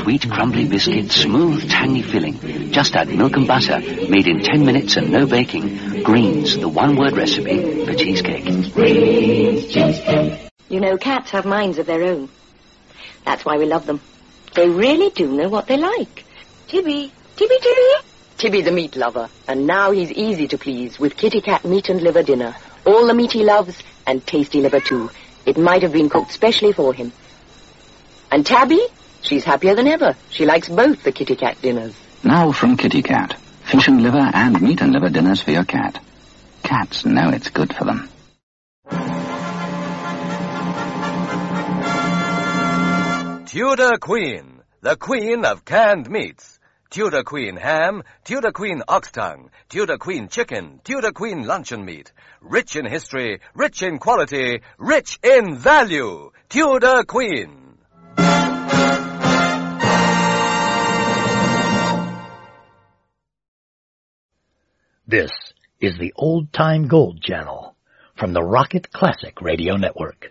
Sweet, crumbly biscuit, smooth, tangy filling. Just add milk and butter, made in 10 minutes and no baking. Greens, the one-word recipe for cheesecake. Greens cheesecake. You know, cats have minds of their own. That's why we love them. They really do know what they like. Tibby. Tibby the meat lover. And now he's easy to please with Kitty Cat meat and liver dinner. All the meat he loves, and tasty liver too. It might have been cooked specially for him. And Tabby? She's happier than ever. She likes both the Kitty Cat dinners. Now from Kitty Cat. Fish and liver and meat and liver dinners for your cat. Cats know it's good for them. Tudor Queen, the queen of canned meats. Tudor Queen ham, Tudor Queen ox tongue, Tudor Queen chicken, Tudor Queen luncheon meat. Rich in history, rich in quality, rich in value. Tudor Queen. This is the Old Time Gold Channel from the Rocket Classic Radio Network.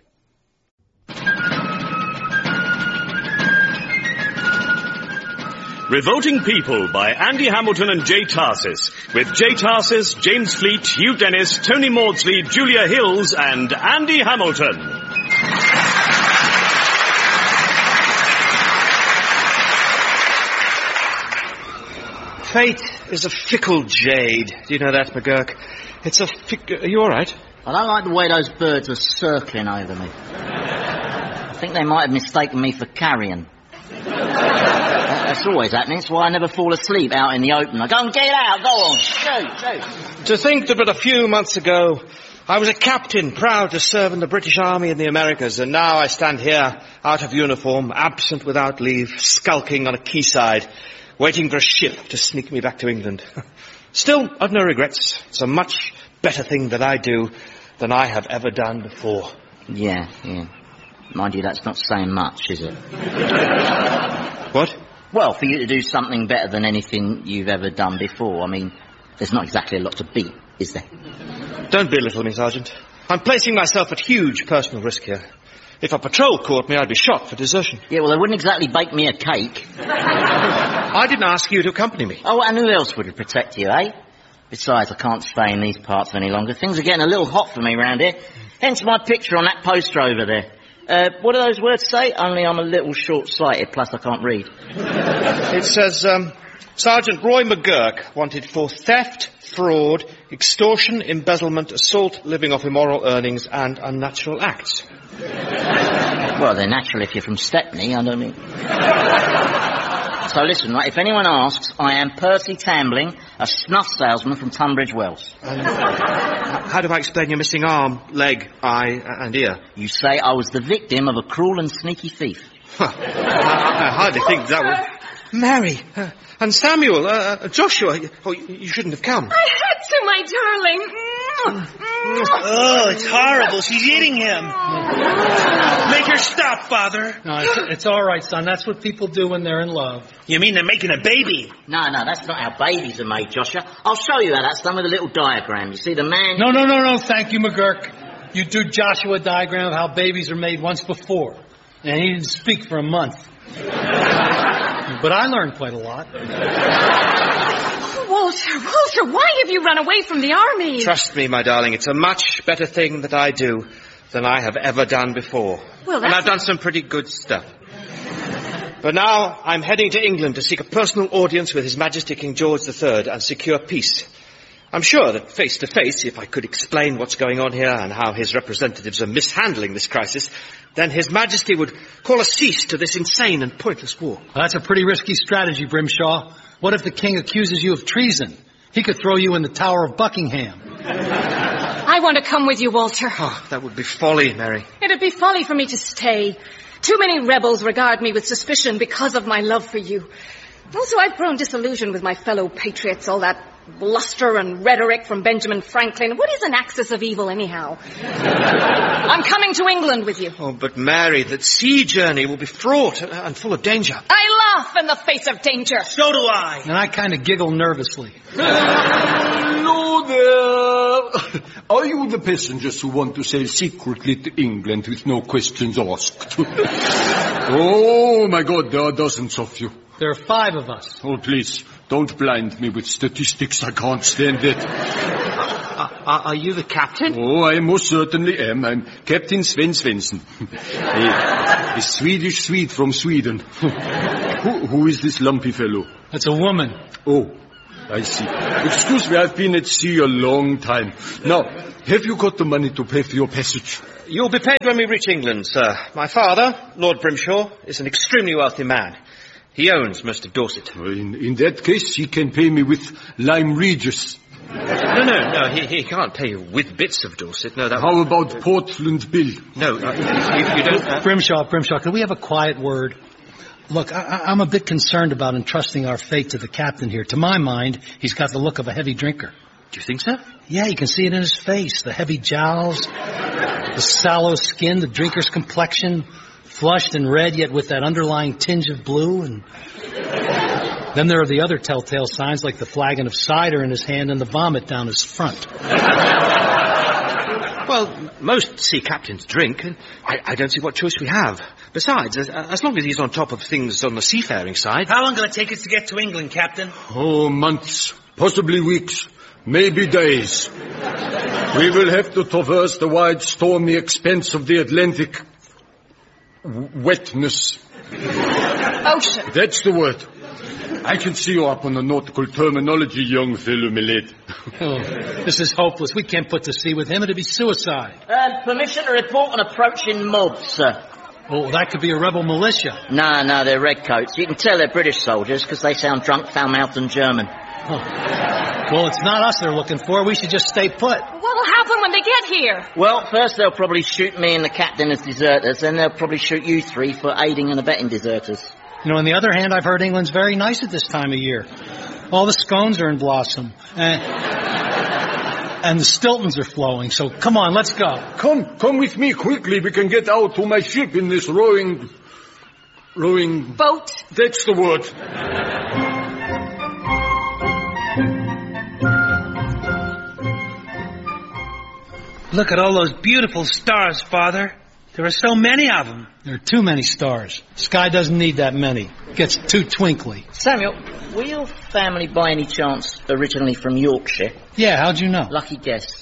Revolting People by Andy Hamilton and Jay Tarsis, with Jay Tarsis, James Fleet, Hugh Dennis, Tony Maudsley, Julia Hills, and Andy Hamilton. Fate is a fickle jade. Do you know that, McGurk? It's a Are you all right? I don't like the way those birds are circling over me. I think they might have mistaken me for carrion. That's always happening. That's why I never fall asleep out in the open. I go and get out. Go on. Shoot. To think that but a few months ago, I was a captain, proud to serve in the British Army in the Americas, and now I stand here, out of uniform, absent without leave, skulking on a quayside, waiting for a ship to sneak me back to England. Still, I've no regrets. It's a much better thing that I do than I have ever done before. Yeah. Mind you, that's not saying much, is it? What? Well, for you to do something better than anything you've ever done before, I mean, there's not exactly a lot to beat, is there? Don't belittle me, Sergeant. I'm placing myself at huge personal risk here. If a patrol caught me, I'd be shot for desertion. Yeah, well, they wouldn't exactly bake me a cake. I didn't ask you to accompany me. Oh, and who else would protect you, eh? Besides, I can't stay in these parts any longer. Things are getting a little hot for me round here. Hence my picture on that poster over there. What do those words say? Only I'm a little short-sighted, plus I can't read. It says, Sergeant Roy McGurk wanted for theft, fraud, extortion, embezzlement, assault, living off immoral earnings, and unnatural acts. Well, they're natural if you're from Stepney, I don't mean... So listen, right, if anyone asks, I am Percy Tambling, a snuff salesman from Tunbridge Wells. How do I explain your missing arm, leg, eye, and ear? You say I was the victim of a cruel and sneaky thief. I hardly think that would... Mary, and Samuel, Joshua, you shouldn't have come. I had to, my darling. Oh, it's horrible. She's eating him. Make her stop, Father. No, it's all right, son. That's what people do when they're in love. You mean they're making a baby? No, that's not how babies are made, Joshua. I'll show you how that's done with a little diagram. You see the man... No, thank you, McGurk. You drew Joshua a diagram of how babies are made once before. And he didn't speak for a month. But I learned quite a lot. Walter, why have you run away from the army? Trust me, my darling, it's a much better thing that I do than I have ever done before. Well, and I've done some pretty good stuff. But now I'm heading to England to seek a personal audience with His Majesty King George III and secure peace. I'm sure that face to face, if I could explain what's going on here and how his representatives are mishandling this crisis, then His Majesty would call a cease to this insane and pointless war. Well, that's a pretty risky strategy, Grimshaw. What if the king accuses you of treason? He could throw you in the Tower of Buckingham. I want to come with you, Walter. Oh, that would be folly, Mary. It'd be folly for me to stay. Too many rebels regard me with suspicion because of my love for you. Also, I've grown disillusioned with my fellow patriots, all that bluster and rhetoric from Benjamin Franklin. What is an axis of evil, anyhow? I'm coming to England with you. Oh, but Mary, that sea journey will be fraught and full of danger. I laugh in the face of danger. So do I. And I kind of giggle nervously. Hello there. Are you the passengers who want to sail secretly to England with no questions asked? Oh, my God, there are dozens of you. There are 5 of us. Oh, please, don't blind me with statistics. I can't stand it. Are you the captain? Oh, I most certainly am. I'm Captain Sven Svensson. A Swedish Swede from Sweden. Who is this lumpy fellow? That's a woman. Oh, I see. Excuse me, I've been at sea a long time. Now, have you got the money to pay for your passage? You'll be paid when we reach England, sir. My father, Lord Brimshaw, is an extremely wealthy man. He owns most of Dorset. In that case, he can pay me with Lyme Regis. No, he can't pay you with bits of Dorset. No, that. How about Portland Bill? No, you don't. Grimshaw, can we have a quiet word? Look, I'm a bit concerned about entrusting our fate to the captain here. To my mind, he's got the look of a heavy drinker. Do you think so? Yeah, you can see it in his face. The heavy jowls, the sallow skin, the drinker's complexion, flushed and red, yet with that underlying tinge of blue. And then there are the other telltale signs, like the flagon of cider in his hand and the vomit down his front. Well, most sea captains drink, and I don't see what choice we have. Besides, as long as he's on top of things on the seafaring side... How long will it take us to get to England, Captain? Oh, months, possibly weeks, maybe days. We will have to traverse the wide, stormy expanse of the Atlantic. Wetness. Ocean. That's the word. I can see you up on the nautical terminology, young fellow, my lad. Oh, this is hopeless. We can't put to sea with him. It'd be suicide. Permission to report an approaching mob, sir. Oh, that could be a rebel militia. No, they're redcoats. You can tell they're British soldiers because they sound drunk, foul-mouthed and German. Oh. Well, it's not us they're looking for. We should just stay put. What'll happen when they get here? Well, first they'll probably shoot me and the captain as deserters, then they'll probably shoot you 3 for aiding and abetting deserters. You know, on the other hand, I've heard England's very nice at this time of year. All the scones are in blossom. And the Stiltons are flowing, so come on, let's go. Come with me quickly. We can get out to my ship in this rowing... Boat? That's the word. Look at all those beautiful stars, Father. There are so many of them. There are too many stars. Sky doesn't need that many. It gets too twinkly. Samuel, were your family by any chance originally from Yorkshire? Yeah, how'd you know? Lucky guess.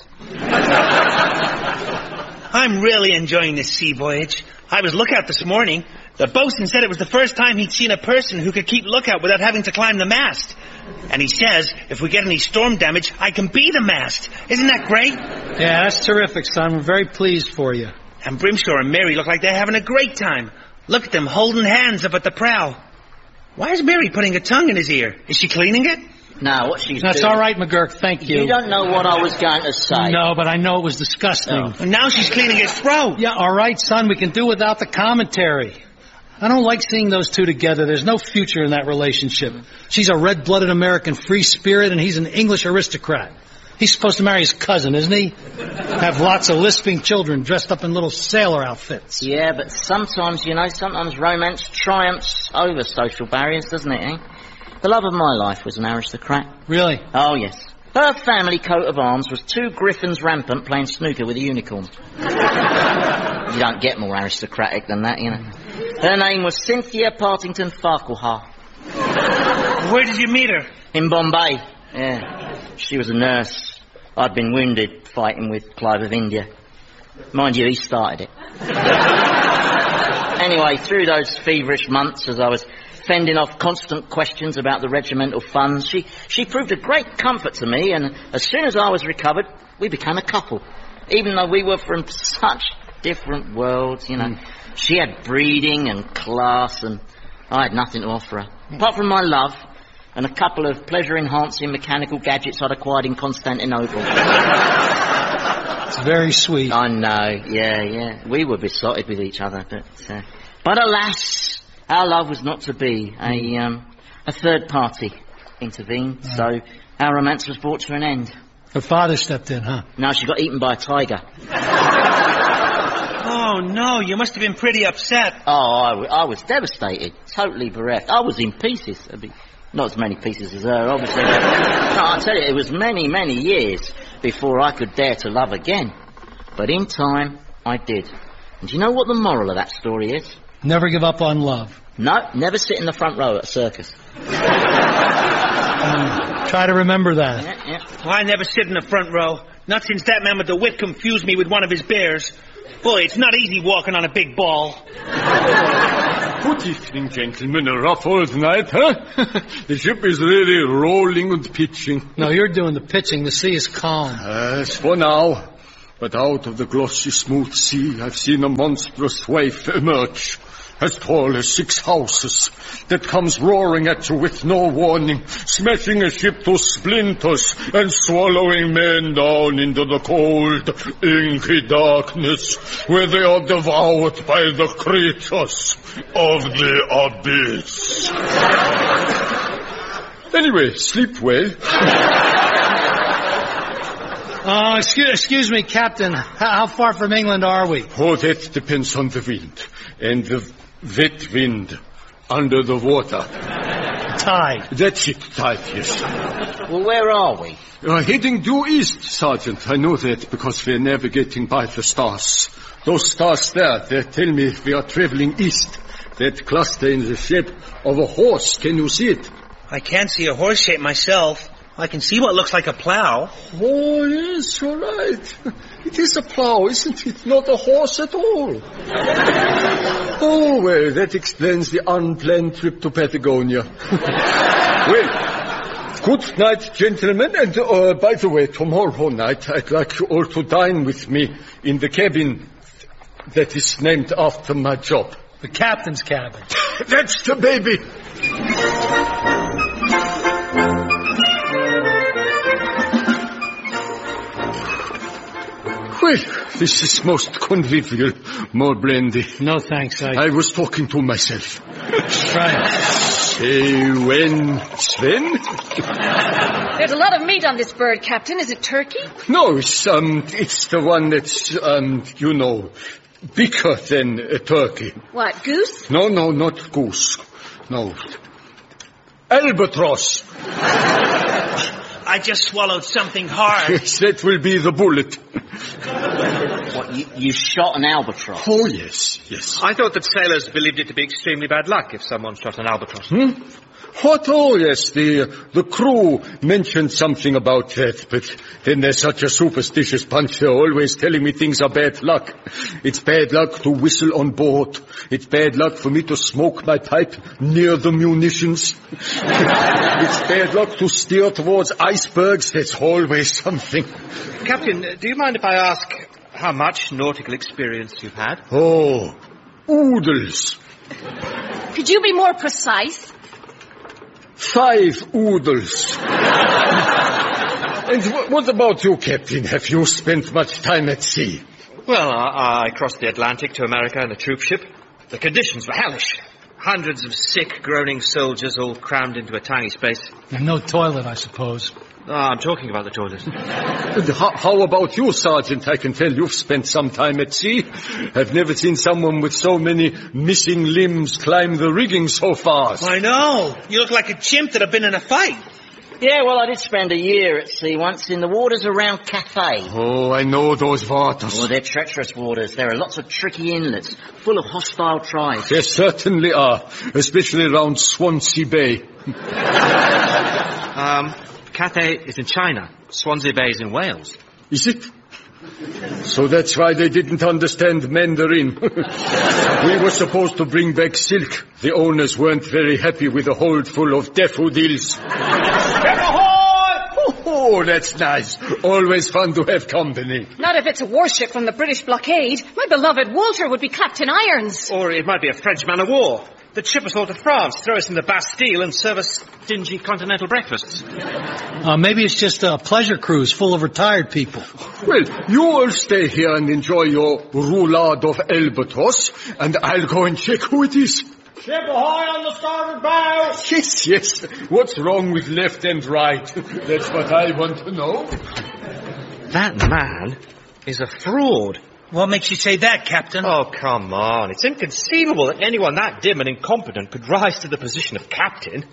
I'm really enjoying this sea voyage. I was lookout this morning. The bosun said it was the first time he'd seen a person who could keep lookout without having to climb the mast. And he says, if we get any storm damage, I can be the mast. Isn't that great? Yeah, that's terrific, son. We're very pleased for you. And Brimshaw and Mary look like they're having a great time. Look at them holding hands up at the prow. Why is Mary putting a tongue in his ear? Is she cleaning it? No, what she's That's doing... all right, McGurk, thank you. You don't know what I was going to say. No, but I know it was disgusting. Oh. And now she's cleaning his throat. Yeah, all right, son, we can do without the commentary. I don't like seeing those two together. There's no future in that relationship. She's a red-blooded American free spirit, and he's an English aristocrat. He's supposed to marry his cousin, isn't he? Have lots of lisping children dressed up in little sailor outfits. Yeah, but sometimes romance triumphs over social barriers, doesn't it, eh? The love of my life was an aristocrat. Really? Oh, yes. Her family coat of arms was 2 griffins rampant playing snooker with a unicorn. You don't get more aristocratic than that, you know. Her name was Cynthia Partington Farquhar. Where did you meet her? In Bombay. Yeah. She was a nurse. I'd been wounded fighting with Clive of India. Mind you, he started it. Anyway, through those feverish months as I was fending off constant questions about the regimental funds, she proved a great comfort to me, and as soon as I was recovered, we became a couple. Even though we were from such different worlds, you know. She had breeding and class, and I had nothing to offer her. Apart from my love and a couple of pleasure-enhancing mechanical gadgets I'd acquired in Constantinople. It's very sweet. I know, yeah. We were besotted with each other, but alas, our love was not to be. A third party intervened, so our romance was brought to an end. Her father stepped in, huh? No, she got eaten by a tiger. Oh, no, you must have been pretty upset. Oh, I was devastated, totally bereft. I was in pieces. Not as many pieces as her, obviously. No, I tell you, it was many, many years before I could dare to love again. But in time, I did. And do you know what the moral of that story is? Never give up on love. No, never sit in the front row at a circus. Try to remember that. Yeah. I never sit in the front row. Not since that man with the whip confused me with one of his bears. Boy, it's not easy walking on a big ball. Good evening, gentlemen. A rough old night, huh? The ship is really rolling and pitching. No, you're doing the pitching. The sea is calm. As for now. But out of the glossy, smooth sea, I've seen a monstrous wave emerge. As tall as 6 houses, that comes roaring at you with no warning, smashing a ship to splinters and swallowing men down into the cold, inky darkness, where they are devoured by the creatures of the abyss. Anyway, sleep well. Oh, excuse me, Captain. How far from England are we? Oh, that depends on the wind. And the wet wind under the water. Tide. That's it, tide, yes. Well, where are we? Heading due east, Sergeant. I know that because we're navigating by the stars. Those stars there, they tell me we are traveling east. That cluster in the shape of a horse. Can you see it? I can't see a horse shape myself. I can see what looks like a plough. Oh, yes, you're right. It is a plough, isn't it? Not a horse at all. Oh, well, that explains the unplanned trip to Patagonia. Well, good night, gentlemen. And, by the way, tomorrow night I'd like you all to dine with me in the cabin that is named after my job. The captain's cabin. That's the baby. Well, this is most convivial. More brandy. No, thanks. I was talking to myself. Right. Say when, Sven? There's a lot of meat on this bird, Captain. Is it turkey? No, it's the one that's, bigger than a turkey. What, goose? No, not goose. No. Albatross. I just swallowed something hard. Yes, that will be the bullet. What, you shot an albatross? Oh, yes. I thought that sailors believed it to be extremely bad luck if someone shot an albatross. What? Oh, yes, the crew mentioned something about that, but then they're such a superstitious bunch. They're always telling me things are bad luck. It's bad luck to whistle on board. It's bad luck for me to smoke my pipe near the munitions. It's bad luck to steer towards icebergs. That's always something. Captain, do you mind if I ask how much nautical experience you've had? Oh, oodles. Could you be more precise? 5 oodles. And what about you, Captain? Have you spent much time at sea? Well, I crossed the Atlantic to America in a troop ship. The conditions were hellish. Hundreds of sick, groaning soldiers all crammed into a tiny space. And no toilet, I suppose. Oh, I'm talking about the toilet. How about you, Sergeant? I can tell you've spent some time at sea. I've never seen someone with so many missing limbs climb the rigging so fast. I know. You look like a chimp that had been in a fight. Yeah, well, I did spend a year at sea once in the waters around Cathay. Oh, I know those waters. Oh, they're treacherous waters. There are lots of tricky inlets, full of hostile tribes. There certainly are, especially around Swansea Bay. Cathay is in China. Swansea Bay is in Wales. Is it? So that's why they didn't understand Mandarin. We were supposed to bring back silk. The owners weren't very happy with a hold full of daffodils. Oh, that's nice. Always fun to have company. Not if it's a warship from the British blockade. My beloved Walter would be Captain Irons. Or it might be a French man of war. The ship us all to France, throw us in the Bastille and serve us dingy continental breakfasts. Maybe it's just a pleasure cruise full of retired people. Well, you all stay here and enjoy your roulade of albatross, and I'll go and check who it is. Ship ahoy on the starboard bow! Yes. What's wrong with left and right? That's what I want to know. That man is a fraud. What makes you say that, Captain? Oh, come on. It's inconceivable that anyone that dim and incompetent could rise to the position of captain.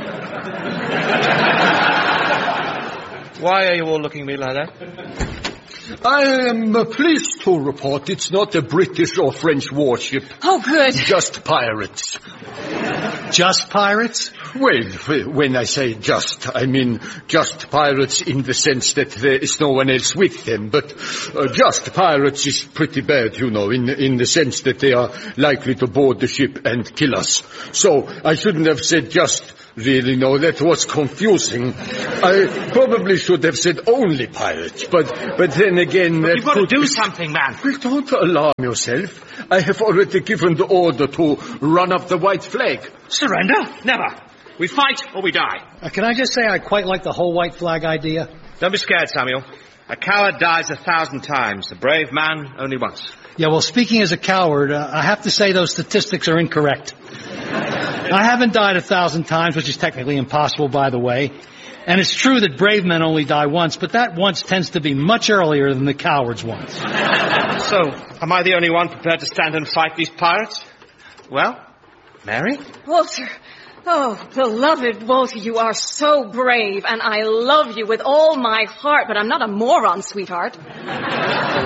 Why are you all looking at me like that? I am pleased to report it's not a British or French warship. Oh, good. Just pirates. Just pirates? Well, when I say just, I mean just pirates in the sense that there is no one else with them. But just pirates is pretty bad, you know, in the sense that they are likely to board the ship and kill us. So I shouldn't have said just. Really, no, that was confusing. I probably should have said only pirates, but then again... But you've got to do something, man. Well, don't alarm yourself. I have already given the order to run up the white flag. Surrender? Never. We fight or we die. Can I just say I quite like the whole white flag idea? Don't be scared, Samuel. A coward dies 1,000 times. A brave man only once. Yeah, well, speaking as a coward, I have to say those statistics are incorrect. I haven't died 1,000 times, which is technically impossible, by the way. And it's true that brave men only die once, but that once tends to be much earlier than the coward's once. So, am I the only one prepared to stand and fight these pirates? Well, Mary? Walter. Oh, beloved Walter, you are so brave, and I love you with all my heart, but I'm not a moron, sweetheart.